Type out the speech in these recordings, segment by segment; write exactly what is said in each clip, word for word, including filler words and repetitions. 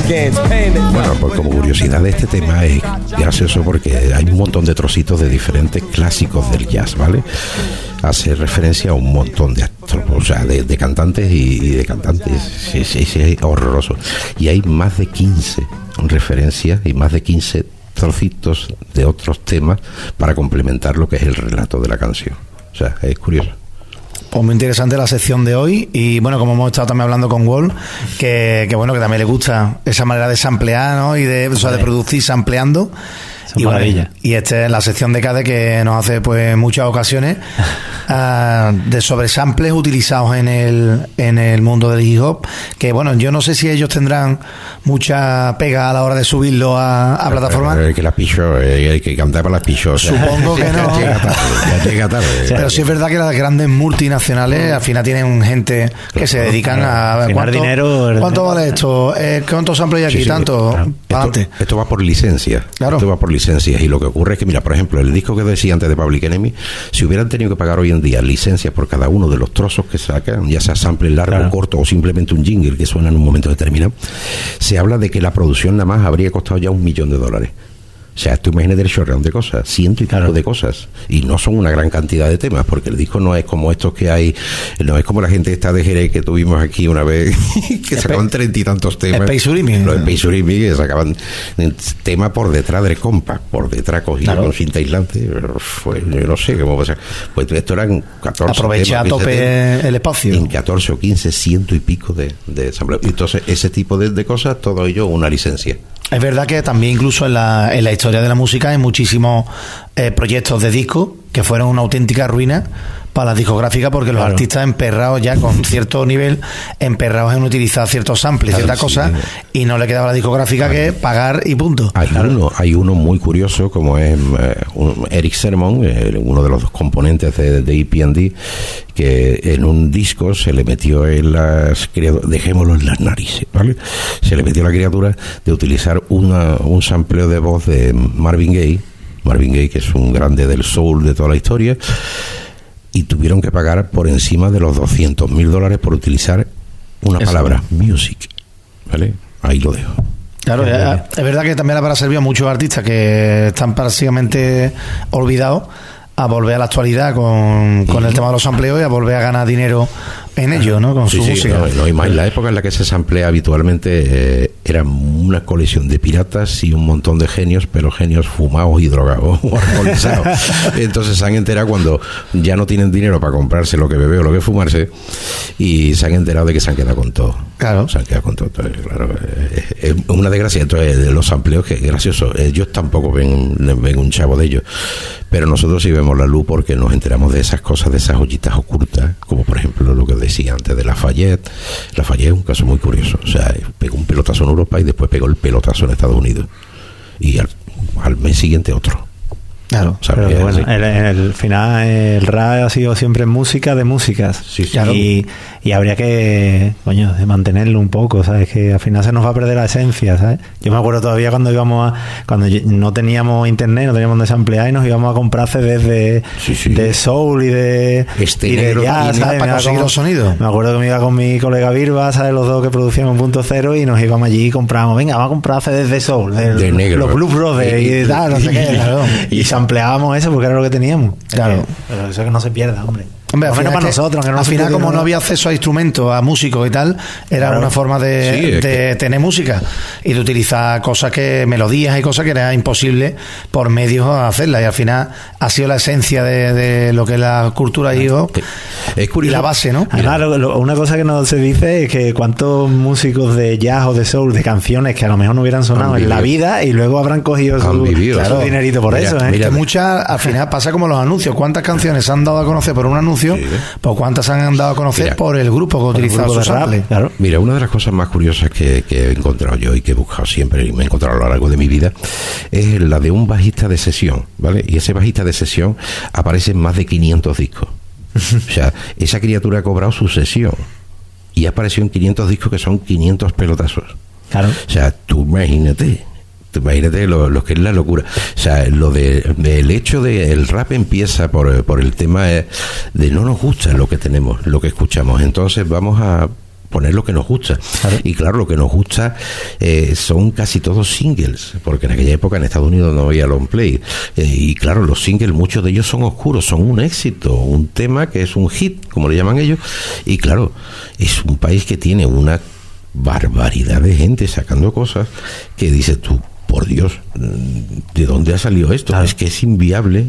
Bueno, pues como curiosidad de este tema es gracioso porque hay un montón de trocitos de diferentes clásicos del jazz, ¿vale? Hace referencia a un montón de actores, o sea, de, de cantantes y, y de cantantes. Sí, sí, sí, es horroroso. Y hay más de quince referencias y más de quince trocitos de otros temas para complementar lo que es el relato de la canción. O sea, es curioso. Pues muy interesante la sección de hoy. Y bueno, como hemos estado también hablando con Wall, que, que bueno, que también le gusta esa manera de samplear, ¿no? Y de, o sea, de producir sampleando. Y, bueno, y esta es la sección de Cade que nos hace pues muchas ocasiones uh, de sobresamples utilizados en el en el mundo del hip hop, que bueno, yo no sé si ellos tendrán mucha pega a la hora de subirlo a, a plataformas. Hay que las pichó, hay que cantar para las pichos. Supongo que no. Ya llega tarde, ya llega tarde. Pero sí es verdad que las grandes multinacionales al final tienen gente que se dedican a, a ¿cuánto, dinero, ¿cuánto vale esto? Eh, ¿Cuántos samples hay aquí? Sí, sí, tanto. Claro. Esto, esto va por licencia. Claro. Esto va por licencias, y lo que ocurre es que, mira, por ejemplo, el disco que decía antes de Public Enemy, si hubieran tenido que pagar hoy en día licencias por cada uno de los trozos que sacan, ya sea sample largo, claro, corto o simplemente un jingle que suena en un momento determinado, se habla de que la producción nada más habría costado ya un millón de dólares. O sea, tú imagínate el showround de cosas, ciento y pico claro. de cosas, y no son una gran cantidad de temas, porque el disco no es como estos que hay, no es como la gente esta de Jerez que tuvimos aquí una vez, que sacaban treinta y tantos temas. Space Urimi. Los Space Urimi, que sacaban temas por detrás del compa, por detrás cogido claro. con cinta aislante, fue, yo no sé cómo pasa. Pues esto eran catorce Aprovecha temas, a tope temas, el espacio. En catorce o quince, ciento y pico de, de samples. Entonces, ese tipo de, de cosas, todo ello una licencia. Es verdad que también incluso en la, en la historia de la música hay muchísimos eh, proyectos de discos que fueron una auténtica ruina para las discográficas, porque los claro. artistas emperrados ya con cierto nivel, emperrados en utilizar ciertos samples, claro, ciertas sí, cosas, sí. y no le quedaba a la discográfica claro. que pagar y punto. Hay claro. uno, hay uno muy curioso como es eh, un, Eric Sermon, eh, uno de los componentes de, de E P and D, que en un disco se le metió en las dejémoslo en las narices, ¿vale? Se le metió la criatura de utilizar una, un sampleo de voz de Marvin Gaye, Marvin Gaye, que es un grande del soul de toda la historia, y tuvieron que pagar por encima de los doscientos mil dólares por utilizar una Eso. palabra, music, ¿vale? Ahí lo dejo. Claro, es, es verdad que también habrá servido a muchos artistas que están prácticamente olvidados a volver a la actualidad con, con el tema de los sampleos y a volver a ganar dinero en ello, ¿no? Con sí, su sí, música. No, no, y más en la época en la que se samplea habitualmente eh, era una colección de piratas y un montón de genios, pero genios fumados y drogados o alcoholizados. Entonces se han enterado cuando ya no tienen dinero para comprarse lo que beber o lo que fumarse, y se han enterado de que se han quedado con todo. Claro. Se han quedado con todo. Entonces, claro, es, es una desgracia. Entonces, de los sampleos, que es gracioso. Ellos tampoco ven, ven un chavo de ellos, pero nosotros sí vemos la luz porque nos enteramos de esas cosas, de esas joyitas ocultas, como por ejemplo lo que decía antes de Lafayette. Lafayette es un caso muy curioso. O sea, pegó un pelotazo en Europa y después pegó el pelotazo en Estados Unidos. Y al, al mes siguiente otro. Claro, pero bueno, el, el final el rap ha sido siempre música de músicas, sí, sí, claro. y, y habría que, coño, de mantenerlo un poco, ¿sabes? Que al final se nos va a perder la esencia, ¿sabes? Yo me acuerdo todavía cuando íbamos a, cuando no teníamos internet, no teníamos desemplear y nos íbamos a comprar C Ds de, sí, sí. de soul y de, este y de jazz, ¿sabes? Para conseguir los sonidos. Me acuerdo que me iba con mi colega Birba, ¿sabes? Los dos que producíamos en Punto Cero, y nos íbamos allí y comprábamos, venga, vamos a comprar C Ds de soul, de, de negro, los Blues Brothers y, y, y tal, no sé qué, claro. Y ampliábamos eso porque era lo que teníamos. Claro. Pero eso es que no se pierda, hombre. Hombre, al final, para nosotros, que no al final como no había acceso a instrumentos, a músicos y tal, era claro. una forma de, sí, de que... tener música y de utilizar cosas que, melodías y cosas que era imposible por medios hacerlas, y al final ha sido la esencia de, de lo que es la cultura hijo es curioso. Y la base, ¿no? Además, lo, lo, una cosa que no se dice es que cuántos músicos de jazz o de soul, de canciones que a lo mejor no hubieran sonado en la vida y luego habrán cogido su, vivido, claro, su dinerito por mira, eso, ¿eh? Mira, que muchas, al final pasa como los anuncios, ¿cuántas canciones se han dado a conocer por un anuncio? Sí. Pues cuántas se han dado a conocer Mira, por el grupo que ha utilizado su sample. Claro. Mira, una de las cosas más curiosas que, que he encontrado yo y que he buscado siempre y me he encontrado a lo largo de mi vida es la de un bajista de sesión, ¿vale? Y ese bajista de sesión aparece en más de quinientos discos. O sea, esa criatura ha cobrado su sesión y ha aparecido en quinientos discos, que son quinientos pelotazos. Claro. O sea, tú imagínate. Imagínate lo, lo que es la locura. O sea, lo de, de el hecho de el rap empieza por, por el tema de no nos gusta lo que tenemos, lo que escuchamos. Entonces vamos a poner lo que nos gusta. Claro. Y claro, lo que nos gusta eh, son casi todos singles, porque en aquella época en Estados Unidos no había long play. Eh, y claro, los singles, muchos de ellos son oscuros, son un éxito, un tema que es un hit, como le llaman ellos. Y claro, es un país que tiene una barbaridad de gente sacando cosas que dices tú, por Dios, ¿de dónde ha salido esto? Claro. Es que es inviable,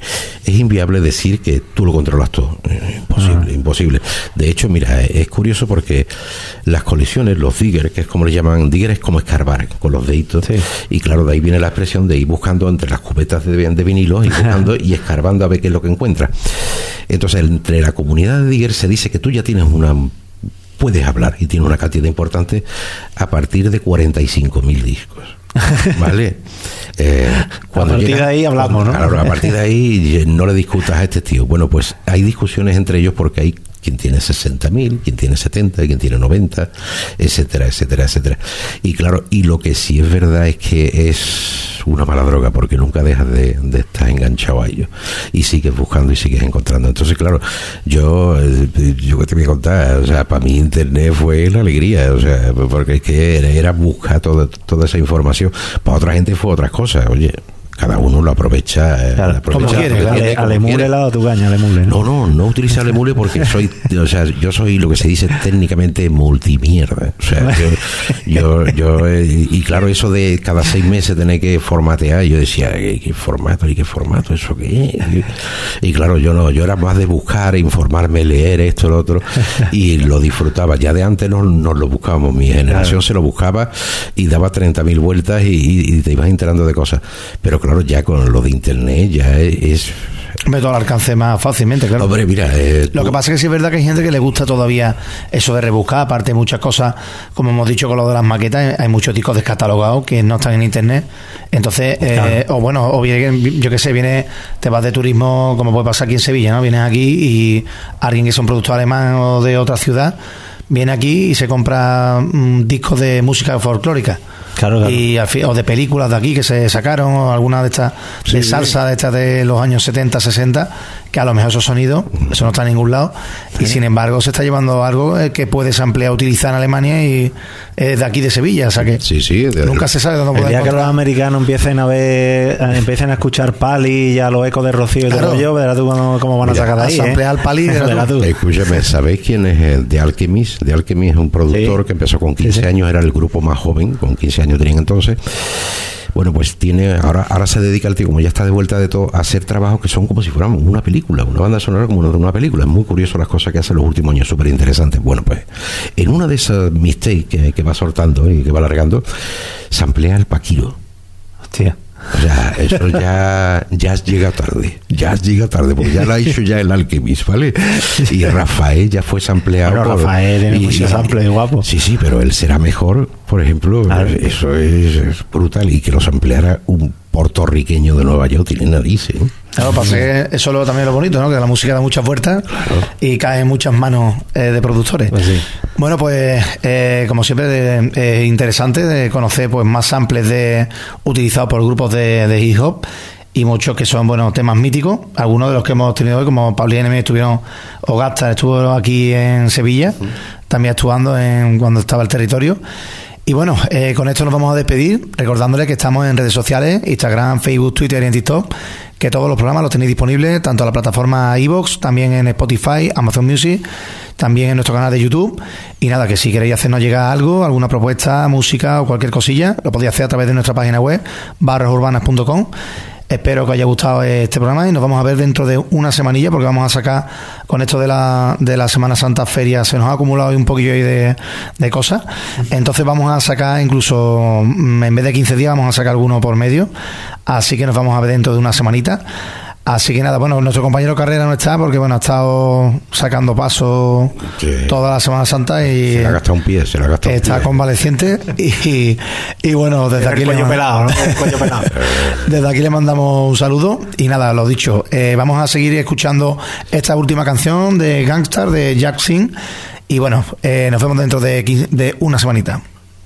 es inviable decir que tú lo controlas todo. Imposible, ah. imposible. De hecho, mira, es curioso porque las colisiones, los diggers, que es como le llaman, digger es como escarbar con los deditos, sí. Y claro, de ahí viene la expresión de ir buscando entre las cubetas de, de vinilos, y buscando y escarbando a ver qué es lo que encuentras. Entonces, entre la comunidad de diggers se dice que tú ya tienes una... puedes hablar y tienes una cantidad importante a partir de cuarenta y cinco mil discos. ¿Vale? Eh, cuando a partir llega, de ahí hablamos, ¿no? Claro, a partir de ahí no le discutas a este tío. Bueno, pues hay discusiones entre ellos porque hay quien tiene sesenta mil, quien tiene setenta, quien tiene noventa, etcétera, etcétera, etcétera. Y claro, y lo que sí es verdad es que es una mala droga porque nunca dejas de, de estar enganchado a ello y sigues buscando y sigues encontrando. Entonces, claro, yo yo que te voy a contar, o sea, para mí internet fue la alegría, o sea, porque es que era, era buscar toda, toda esa información. Para otra gente fue otras cosas, oye. Cada uno lo aprovecha, claro, aprovecha como quiere, ale, alemule lado tu caña, alemule, ¿no? No, no, no utiliza alemule porque soy, o sea, yo soy lo que se dice técnicamente multimierda. O sea, yo, yo, yo eh, y claro, eso de cada seis meses tener que formatear, yo decía, ¿qué, qué formato? ¿Y qué formato? ¿Eso qué es? Y claro, yo no, yo era más de buscar, informarme, leer esto, lo otro, y lo disfrutaba. Ya de antes nos, nos lo buscábamos, mi generación claro. Se lo buscaba y daba treinta mil vueltas y, y, y te ibas enterando de cosas. Pero claro, Claro, ya con lo de internet ya es... Me todo al alcance más fácilmente, claro. Hombre, mira... Eh, lo que pasa es que sí es verdad que hay gente que le gusta todavía eso de rebuscar, aparte de muchas cosas, como hemos dicho con lo de las maquetas, hay muchos discos descatalogados que no están en internet. Entonces, claro. eh, o bueno, o viene, yo qué sé, viene, te vas de turismo, como puede pasar aquí en Sevilla, ¿no? Vienes aquí y alguien que es un productor alemán o de otra ciudad, viene aquí y se compra un disco de música folclórica. Claro, claro. Y al fin, o de películas de aquí que se sacaron, o alguna de estas sí, de salsa de estas de los años setenta, sesenta, que a lo mejor esos sonidos, eso no está en ningún lado, sí. Y sin embargo se está llevando algo que puedes ampliar, utilizar en Alemania y eh, de aquí de Sevilla, o sea que sí, sí, de, nunca de, se sabe dónde puede puede encontrar. Que los americanos empiecen a ver, empiecen a escuchar Pali y a los ecos de Rocío y claro. De rollo, verás tú cómo, cómo van Mira, a sacar de ahí, ampliar ¿eh? el Pali, verás tú. Escúchame, ¿sabéis quién es el de Alchemist? De Alchemist es un productor sí. Que empezó con quince sí, sí. años, era el grupo más joven, con quince años tenían entonces. Bueno, pues tiene ahora ahora se dedica al tío, como ya está de vuelta de todo, a hacer trabajos que son como si fueran una película, una banda sonora como una, una película. Es muy curioso las cosas que hace en los últimos años, súper interesantes. Bueno, pues en una de esas mistakes que, que va soltando y que va alargando, se amplía el Paquiro. Hostia. O sea, eso ya ya llega tarde, ya llega tarde, porque ya lo ha hecho ya el Alchemist, ¿vale? Y Rafael ya fue sampleado. Bueno, por, Rafael tiene muchos samples guapos. Sí, sí, pero él será mejor, por ejemplo, claro. Eso es, es brutal. Y que lo sampleara un puertorriqueño de Nueva York tiene narices, ¿eh? Claro, pasa que eso es también lo bonito, ¿no? Que la música da muchas vueltas, claro. Y cae en muchas manos eh, de productores. Pues sí. Bueno, pues eh, como siempre es eh, interesante de conocer pues más samples de utilizados por grupos de, de hip hop y muchos que son bueno temas míticos. Algunos de los que hemos tenido hoy, como Pauli N M estuvieron, o Gasta estuvo aquí en Sevilla, uh-huh. También actuando en cuando estaba el territorio. Y bueno, eh, con esto nos vamos a despedir, recordándoles que estamos en redes sociales, Instagram, Facebook, Twitter y en TikTok, que todos los programas los tenéis disponibles, tanto en la plataforma iVoox, también en Spotify, Amazon Music, también en nuestro canal de YouTube. Y nada, que si queréis hacernos llegar algo, alguna propuesta, música o cualquier cosilla, lo podéis hacer a través de nuestra página web, barras urbanas punto com. Espero que os haya gustado este programa y nos vamos a ver dentro de una semanilla, porque vamos a sacar con esto de la de la Semana Santa feria, se nos ha acumulado un poquillo ahí de, de cosas. Entonces vamos a sacar incluso, en vez de quince días, vamos a sacar alguno por medio. Así que nos vamos a ver dentro de una semanita. Así que nada, bueno, nuestro compañero Carrera no está porque bueno ha estado sacando paso sí. Toda la Semana Santa y se le ha gastado un pie, se le ha gastado está un pie. Convaleciente y, y bueno, desde aquí, le pelado, ¿no? pelado. Desde aquí le mandamos un saludo y nada, lo dicho, eh, vamos a seguir escuchando esta última canción de Gangstar de Jack Singh y bueno, eh, nos vemos dentro de, de una semanita.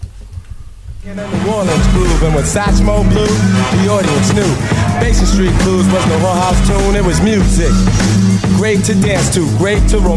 In the New Orleans groove, and when Satchmo blew, the audience knew. Basin Street Blues was no whorehouse tune, it was music. Great to dance to, great to romance.